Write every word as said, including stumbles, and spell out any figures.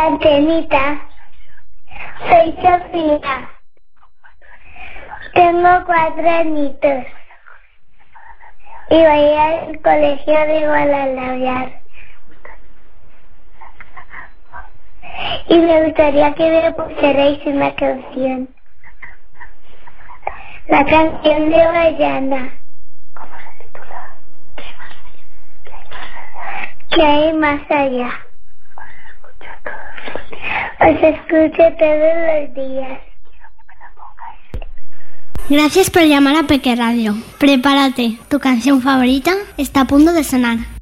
Antenita. Soy Sofía. Tengo cuatro añitos. Y voy al colegio de Guadalajara. Y me gustaría que me pusierais una canción. La canción de Bayana. ¿Cómo se titula? ¿Qué hay más allá? Os escucho todos los días. Gracias por llamar a Peque Radio. Prepárate, tu canción favorita está a punto de sonar.